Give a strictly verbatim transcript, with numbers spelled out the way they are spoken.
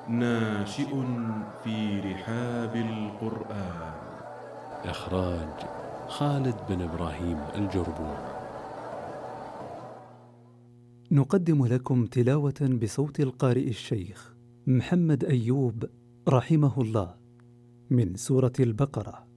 ناشئ في رحاب القرآن. إخراج خالد بن إبراهيم الجربوع. نقدم لكم تلاوة بصوت القارئ الشيخ محمد أيوب رحمه الله من سورة البقرة.